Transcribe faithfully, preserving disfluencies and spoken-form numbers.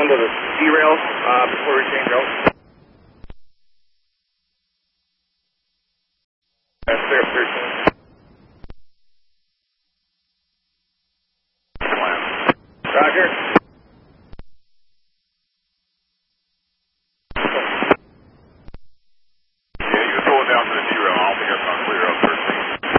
down to the derail uh, before we change out.